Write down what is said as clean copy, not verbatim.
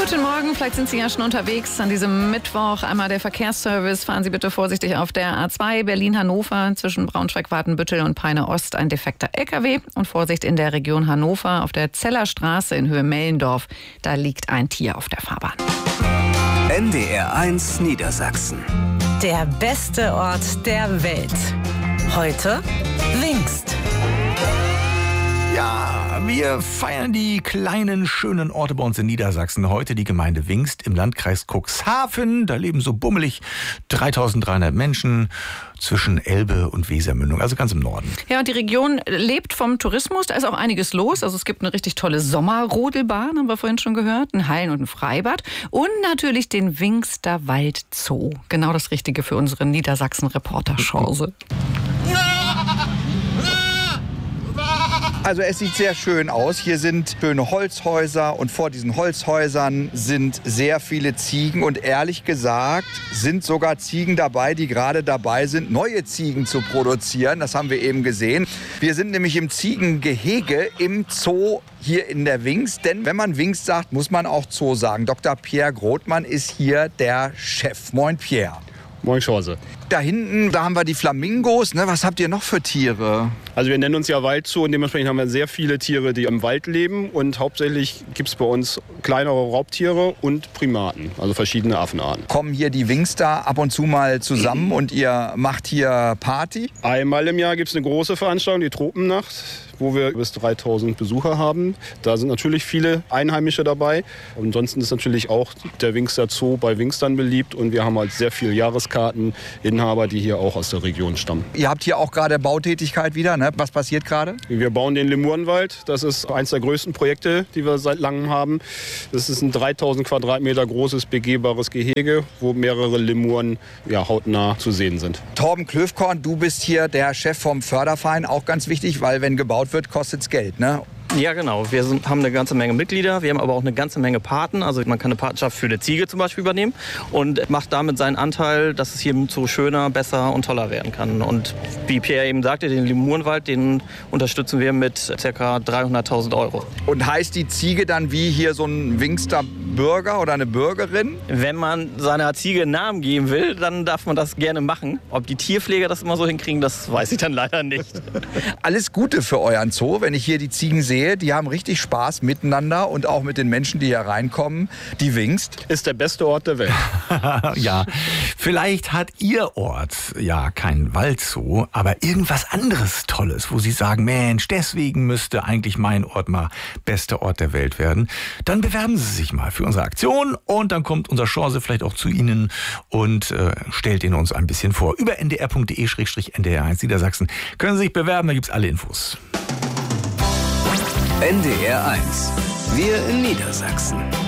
Guten Morgen, vielleicht sind Sie ja schon unterwegs an diesem Mittwoch. Einmal der Verkehrsservice. Fahren Sie bitte vorsichtig auf der A2 Berlin-Hannover zwischen Braunschweig-Watenbüttel und Peine-Ost ein defekter LKW. Und Vorsicht in der Region Hannover auf der Zeller Straße in Höhe Mellendorf. Da liegt ein Tier auf der Fahrbahn. NDR 1 Niedersachsen. Der beste Ort der Welt. Heute Wingst. Ja, wir feiern die kleinen, schönen Orte bei uns in Niedersachsen. Heute die Gemeinde Wingst im Landkreis Cuxhaven. Da leben so bummelig 3300 Menschen zwischen Elbe und Wesermündung, also ganz im Norden. Ja, und die Region lebt vom Tourismus. Da ist auch einiges los. Also es gibt eine richtig tolle Sommerrodelbahn, haben wir vorhin schon gehört, ein Hallen- und ein Freibad und natürlich den Wingster Waldzoo. Genau das Richtige für unsere Niedersachsen-Reporter-Chance. Also es sieht sehr schön aus. Hier sind schöne Holzhäuser und vor diesen Holzhäusern sind sehr viele Ziegen. Und ehrlich gesagt sind sogar Ziegen dabei, die gerade dabei sind, neue Ziegen zu produzieren. Das haben wir eben gesehen. Wir sind nämlich im Ziegengehege im Zoo hier in der Wingst. Denn wenn man Wingst sagt, muss man auch Zoo sagen. Dr. Pierre Grothmann ist hier der Chef. Moin Pierre. Moin Chance. Da hinten, da haben wir die Flamingos. Ne? Was habt ihr noch für Tiere? Also wir nennen uns ja Waldzoo und dementsprechend haben wir sehr viele Tiere, die im Wald leben. Und hauptsächlich gibt es bei uns kleinere Raubtiere und Primaten, also verschiedene Affenarten. Kommen hier die Wingster ab und zu mal zusammen und ihr macht hier Party? Einmal im Jahr gibt es eine große Veranstaltung, die Tropennacht, wo wir bis 3000 Besucher haben. Da sind natürlich viele Einheimische dabei. Ansonsten ist natürlich auch der Wingster Zoo bei Wingstern beliebt. Und wir haben halt sehr viele Jahreskarteninhaber, die hier auch aus der Region stammen. Ihr habt hier auch gerade Bautätigkeit wieder, ne? Was passiert gerade? Wir bauen den Lemurenwald. Das ist eines der größten Projekte, die wir seit langem haben. Das ist ein 3000 Quadratmeter großes, begehbares Gehege, wo mehrere Lemuren hautnah zu sehen sind. Torben Klöfkorn, du bist hier der Chef vom Förderverein. Auch ganz wichtig, weil wenn gebaut wird, kostet es Geld, ne? Ja, genau. Wir haben eine ganze Menge Mitglieder. Wir haben aber auch eine ganze Menge Paten. Also man kann eine Patenschaft für eine Ziege zum Beispiel übernehmen und macht damit seinen Anteil, dass es hier so schöner, besser und toller werden kann. Und wie Pierre eben sagte, den Lemurenwald, den unterstützen wir mit ca. 300.000 €. Und heißt die Ziege dann wie hier so ein Wingster Bürger oder eine Bürgerin? Wenn man seiner Ziege einen Namen geben will, dann darf man das gerne machen. Ob die Tierpfleger das immer so hinkriegen, das weiß ich dann leider nicht. Alles Gute für euren Zoo, wenn ich hier die Ziegen sehe. Die haben richtig Spaß miteinander und auch mit den Menschen, die hier reinkommen. Die Wingst ist der beste Ort der Welt. Ja, vielleicht hat Ihr Ort ja kein Waldzoo, aber irgendwas anderes Tolles, wo Sie sagen, Mensch, deswegen müsste eigentlich mein Ort mal bester Ort der Welt werden. Dann bewerben Sie sich mal für unsere Aktion und dann kommt unser Chance vielleicht auch zu Ihnen und stellt ihn uns ein bisschen vor. Über ndr.de/ndr1 Niedersachsen können Sie sich bewerben, da gibt's alle Infos. NDR 1. Wir in Niedersachsen.